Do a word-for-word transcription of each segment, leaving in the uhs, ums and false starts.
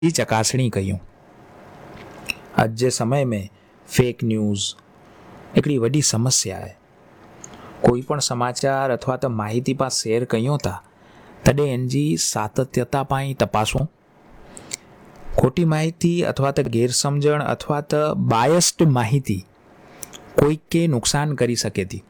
चकासणी कयूं। अज जे समय में फेक न्यूज़ एकड़ी वडी समस्या है। कोई पण समाचार अथवा तो माहिती पा शेर कयूं था तडे एनजी सातत्यता पाई तपासो। खोटी माहिती अथवा तो गैरसमझण अथवा तो बायस्ड माहिती कोई के नुकसान करी सके थी।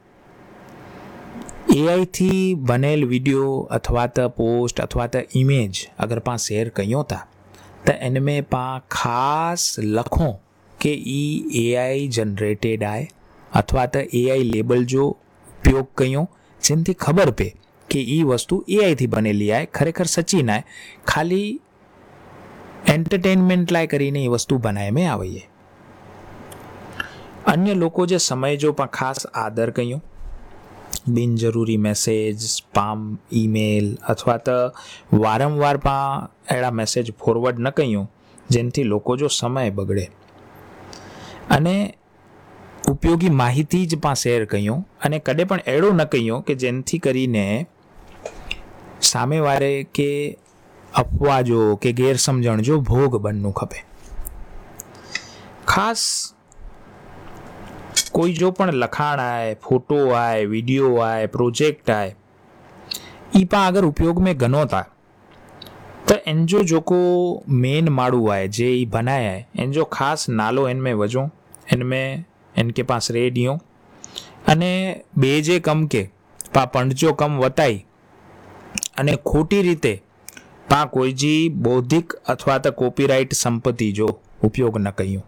एआई थी बनेल वीडियो अथवा तो पोस्ट अथवा तो इमेज अगर पा शेर कयूं था तो इनमें पा खास लखों के ई एआई जनरेटेड आए अथवा तो एआई लेबल जो उपयोग कयूं जिनथी खबर पे कि ई वस्तु एआई थी बनेली आए, खरेखर सच्ची ना खाली एंटरटेनमेंट लाय करीने ई वस्तु बनाए में आवी है। अन्य लोको जे समय जो पा खास आदर कयूं, बिनजरूरी मैसेज, स्पाम ईमेल अथवा तो वारंवार पा एड़ा मैसेज फॉरवर्ड न कयूं जेनथी लोको जो समय बगड़े अने उपयोगी माहिती ज पा शेर कयूं अने कदे पण एड़ो न कयूं कि जेनथी करीने सामे वारे के अफवा जो के गैरसमझण जो भोग बननु खपे। खास कोई जो पण लखाण आए, फोटो आए, वीडियो आए, प्रोजेक्ट आए, ई पा अगर उपयोग में गनो था तो एनजो जो को मेन माड़ू आए जे ई बनाए है एनजो खास नालो इनमें वजो, इनमें इनके पास रेडियो अने बेजे कम के पा पंडजो कम वताई अने खोटी रीते पा कोई जी बौद्धिक अथवा तो कॉपीराइट संपत्ति जो उपयोग न कयूं।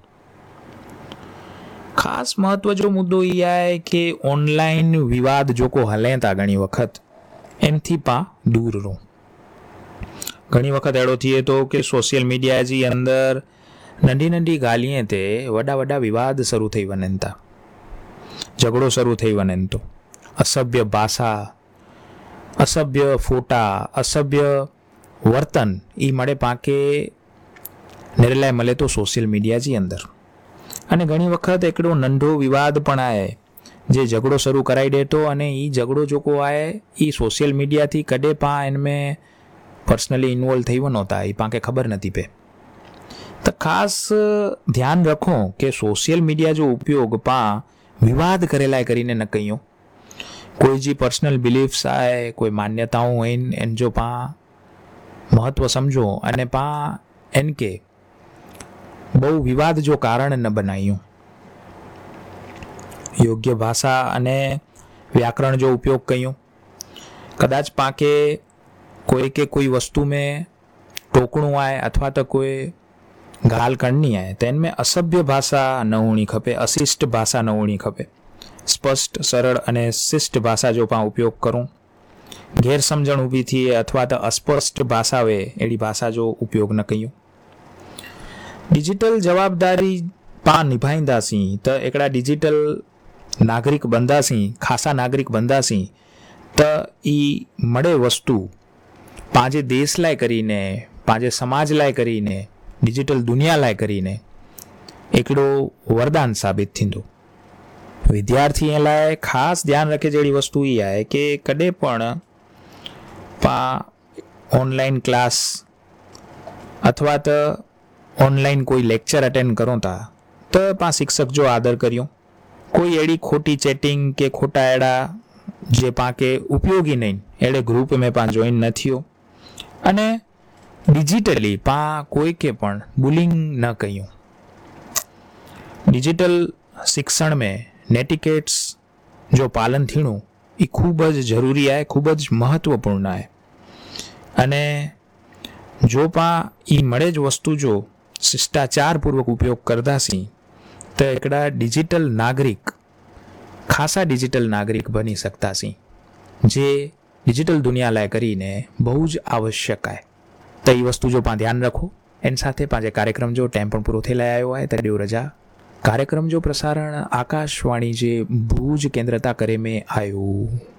खास महत्व जो मुद्दो ये है कि ऑनलाइन विवाद जो को हले था घणी वखत एमथी पा दूर रहो। घणी वखत एड़ो थिए तो कि सोशल मीडिया जी अंदर नंढी नंढी गालियां ते वडा वडा विवाद शुरू थई वनन था, झगड़ो शुरू थई वनन तो असभ्य भाषा, असभ्य फोटा, असभ्य वर्तन ई मळे पाके निर्लय मळे तो सोशल मीडिया जी अंदर अने घणी वखत एकड़ो नंढो विवाद पण आए जे झगड़ो शुरू कराई देतो अने ई झगड़ो जो को आए ई सोशल मीडिया थी कदे पा इनमें पर्सनली इन्वॉल्व थई वनो था ई पाके खबर नथी पे। तो खास ध्यान रखो कि सोशल मीडिया जो उपयोग पा विवाद करेला करीने न कयूं। कोई जी पर्सनल बिलीफ्स आए, कोई मान्यताओं इन एन जो पा महत्व समझो अने पा इनके बहु विवाद जो कारण न बनायूं। योग्य भाषा अने व्याकरण जो उपयोग कयूं। कदाच पाके कोई के कोई वस्तु में टोकणुं आए अथवा तो कोई गाल करनी है तो इनमें असभ्य भाषा न होनी खपे, अशिष्ट भाषा न होनी खपे। स्पष्ट सरल अने शिष्ट भाषा जो पा उपयोग करूं। गैर समझण ऊभी थी अथवा तो अस्पष्ट भाषा वे एड़ी भाषा जो उपयोग न कयूं। डिजिटल जवाबदारी पा निभाईंदासी तो एकड़ा डिजिटल नागरिक बंदासी, खासा नागरिक बंदासी तो ई मळे वस्तु पांजे देश लाय करीने, पांजे समाज लाय करीने, डिजिटल दुनिया लाय करीने एकड़ो वरदान साबित थींदो। विद्यार्थी लाय खास ध्यान रखे जेड़ी वस्तु ई आए कि कदे पण पा ऑनलाइन क्लास अथवा तो ऑनलाइन कोई लेक्चर अटेन्ड करो था तो पा शिक्षक जो आदर करियो। कोई एड़ी खोटी चेटिंग के खोटा एड़ा जे पाके उपयोगी नहीं एड़े ग्रुप में पा ज्वाइन न थियो अने डिजिटली पा कोई के पण बुलिंग न कयूं। डिजिटल शिक्षण में नेटिकेट्स जो पालन थीणुं ई खूब ज जरूरी है, खूब ज महत्वपूर्ण है अने जो पा ई मळे ज वस्तु जो शिष्टाचार पूर्वक उपयोग करता सी तो एकड़ा डिजिटल नागरिक, खासा डिजिटल नागरिक बनी सकता सी जे डिजिटल दुनिया लाय करीने बहु ज आवश्यक है। तो ये वस्तु जो पा ध्यान रखो। इन साथे पांचे कार्यक्रम जो टाइम पण पूरो थई आयो है तडे रजा। कार्यक्रम जो प्रसारण आकाशवाणी जे भूज केंद्रता करे में आयो।